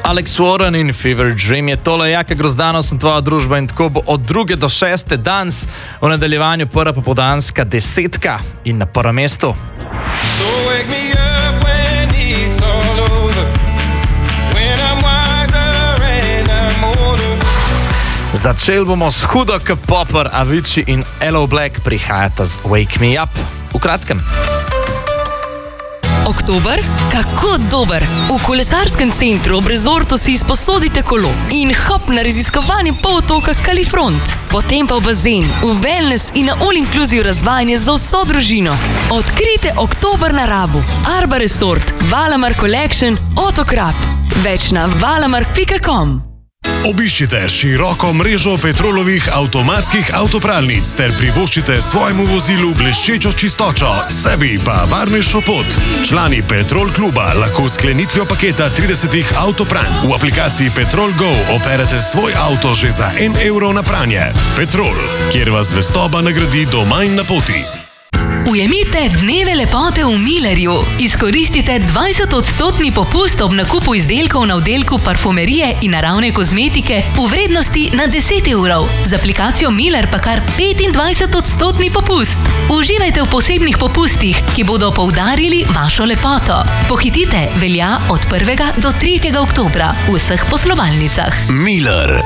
Alex Warren in Fever Dream je tole, Jaka Grozdanov, sem tvoja družba in tako bo od 2. do 6. danes v nadaljevanju prva popoldanska desetka in na prvem mestu. So wake me up when it's all over, when I'm wiser and I'm older. Začeli bomo s hudo K-popper, Avicii in Aloe Blacc prihajata z Wake Me Up. V kratkem. Oktober? Kako dober! V kolesarskem centru ob rezortu si izposodite kolo in hop na raziskovanje polotoka Kalifront. Potem pa v bazen, v wellness in na all-inclusive razvajanje za vso družino. Odkrite oktober na Rabu. Arba Resort, Valamar Collection, Otokrap. Več na valamark.com. Obiščite široko mrežo Petrolovih avtomatskih avtopralnic ter privoščite svojemu vozilu bleščečo čistočo, sebi pa varnejšo pot. Člani Petrol kluba lahko s sklenitvijo paketa 30 avtopranj v aplikaciji Petrol Go operete svoj avto že za 1 evro na pranje. Petrol, kjer vas zvestoba nagradi doma in na poti. Ujemite dneve lepote v Millerju. Izkoristite 20% popust ob nakupu izdelkov na oddelku parfumerije in naravne kozmetike v vrednosti na 10 evrov. Z aplikacijo Miller pa kar 25% popust. Uživajte v posebnih popustih, ki bodo poudarili vašo lepoto. Pohitite, velja od 1. do 3. oktobra v vseh poslovalnicah. Miller.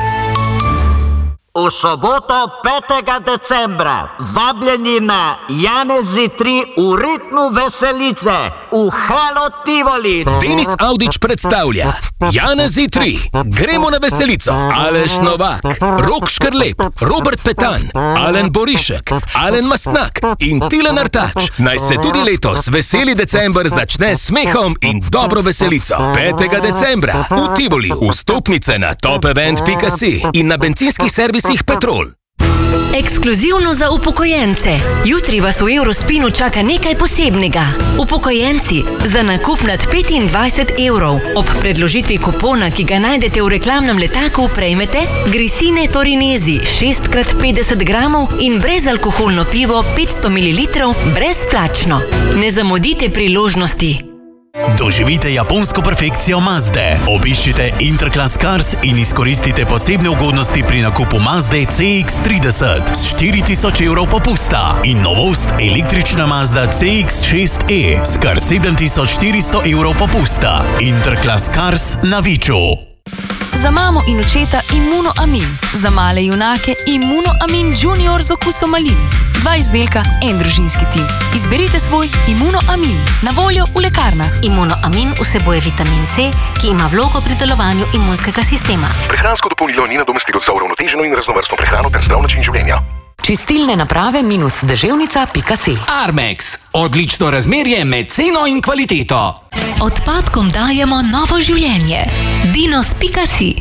V soboto 5. decembra vabljeni na Janezi 3 v ritmu veselice v Hello Tivoli. Denis Audić predstavlja Janezi 3. Gremo na veselico. Aleš Novak, Rok Škrlep, Robert Petan, Alen Borišek, Alen Mastnak in Tilen Artač. Naj se tudi letos veseli december začne s smehom in dobro veselico. 5. decembra v Tivoli. Vstopnice na topevent.si in na bencinskih servisih Petrol. Ekskluzivno za upokojence. Jutri vas v Eurospinu čaka nekaj posebnega. Upokojenci za nakup nad 25 evrov ob predložitvi kupona, ki ga najdete v reklamnem letaku, prejmete Grisine Torinesi 6x50 gramov in brezalkoholno pivo 500 ml brezplačno. Ne zamudite priložnosti. Doživite japonsko perfekcijo Mazde. Obiščite Interclass Cars in izkoristite posebne ugodnosti pri nakupu Mazde CX-30 s 4000 evrov popusta in novost električna Mazda CX-6e s kar 7400 evrov popusta. Interclass Cars na Viču. Za mamo in očeta Immunoamin. Za male junake Immunoamin Junior z okusom malin. 2 izdelka, 1 družinski tim. Izberite svoj Immunoamin. Na voljo v lekarnah. Immunoamin vsebuje vitamin C, ki ima vlogo pri delovanju imunskega sistema. Prehransko dopolnilo ni nadomestilo za uravnoteženo in raznovrstno prehrano ter zdrav način življenja. Čistilne naprave -deževnica.si. Armex. Odlično razmerje med ceno in kvaliteto. Odpadkom dajemo novo življenje. Dinos.si.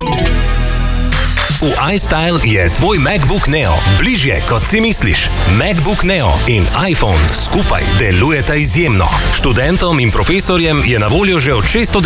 V iStyle je tvoj MacBook Neo bližje, kot si misliš. MacBook Neo in iPhone skupaj delujeta izjemno. Študentom in profesorjem je na voljo že od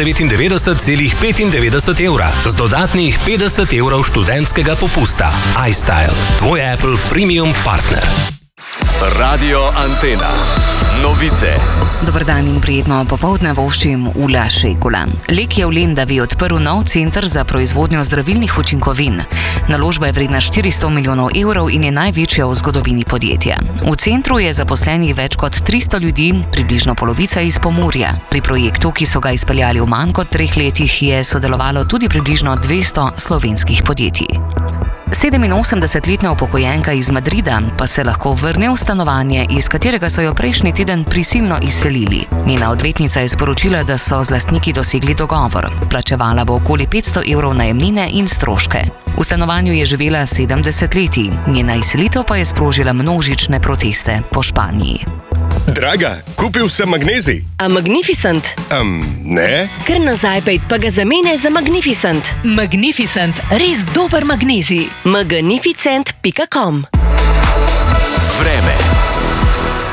699,95 evra z dodatnih 50 evrov študentskega popusta. iStyle, tvoj Apple Premium partner. Radio Antena. Novice. Dobar dan in prijetno popoldne voščim Ula Šekula. Lek je v Lendavi odprl nov center za proizvodnjo zdravilnih učinkovin. Naložba je vredna 400 milijonov evrov in je največja v zgodovini podjetja. V centru je zaposlenih več kot 300 ljudi, približno polovica iz Pomurja. Pri projektu, ki so ga izpeljali v manj kot 3 letih, je sodelovalo tudi približno 200 slovenskih podjetij. 87-letna upokojenka iz Madrida pa se lahko vrne v stanovanje, iz katerega so jo prejšnji teden prisilno izselili. Njena odvetnica je sporočila, da so z lastniki dosegli dogovor. Plačevala bo okoli 500 evrov najemnine in stroške. V stanovanju je živela 70 leti, njena izselitev pa je sprožila množične proteste po Španiji. Draga, kupil sem magnezij. A Magnificent? Ne. Kar nazaj pejt pa ga zamenjaj za Magnificent. Magnificent, res dober magnezij. Magnificent.com. Vreme.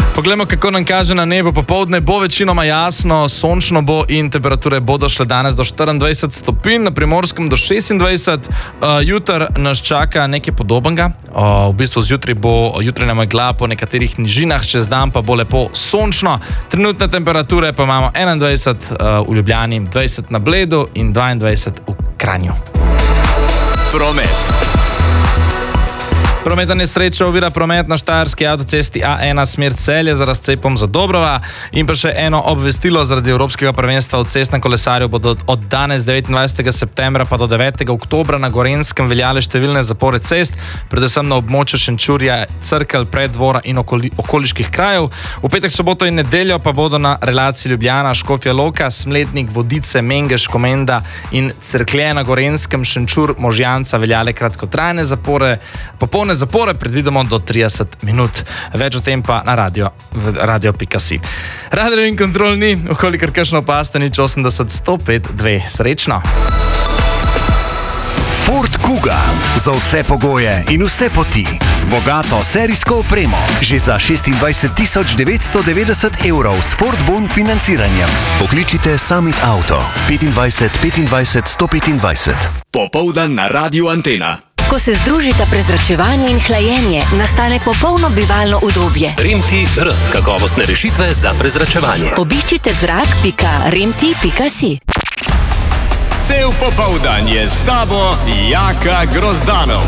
Poglejmo, kako nam kaže na nebu. Popoldne bo večinoma jasno, sončno bo in temperature bodo šle danes do 24 stopinj, na Primorskem do 26. Jutri nas čaka nekaj podobnega. V bistvu zjutraj bo jutranja megla po nekaterih nižinah, čez dan pa bo lepo sončno. Trenutne temperature pa imamo 21 v Ljubljani, 20 na Bledu in 22 v Kranju. Promet. Prometna nesreča ovira promet na štajerski avtocesti A1 smer Celje za razcepom za Dobrova in pa še eno obvestilo zaradi Evropskega prvenstva v cestnem kolesarju bodo od danes 29. septembra pa do 9. oktobra na Gorenjskem veljale številne zapore cest, predvsem na območju Šenčurja, Cerkelj, Preddvora in okoliških krajev. V petek, soboto in nedeljo pa bodo na relaciji Ljubljana, Škofja Loka, Smlednik, Vodice, Mengeš, Komenda in Cerklje na Gorenjskem, Šenčur, Možjanca veljale kratkotrajne zapore, popolne zapore predvidimo do 30 minut. Več o tem pa na radio.si. Radio in kontrol ni, okolikor kakšno opaste, nič 80 105 2. Srečno! Ford Kuga. Za vse pogoje in vse poti. Z bogato serijsko opremo. Že za 26 990 evrov s Ford Bon financiranjem. Pokličite Summit Auto 25 25 125. Popoldan na Radio Antena. Ko se združita prezračevanje in hlajenje, nastane popolno bivalno udobje. Remti-R. Kakovostne rešitve za prezračevanje. Obiščite zrak.remti.si. Cel popoldan je s tabo Jaka Grozdanov.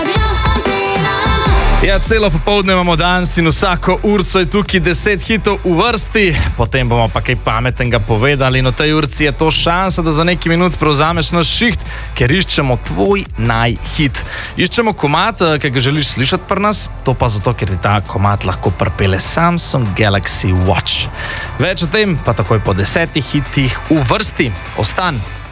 Ja, celo popoldne imamo danes in vsako urco je tukaj 10 hitov v vrsti, potem bomo pa kaj pametnega povedali in v tej urci je to šansa, da za nekaj minut prevzameš naš šiht, ker iščemo tvoj najhit. Iščemo komad, ki ga želiš slišati pri nas, to pa zato, ker ti ta komad lahko pripelje Samsung Galaxy Watch. Več o tem pa takoj po 10 hitih v vrsti. Ostan!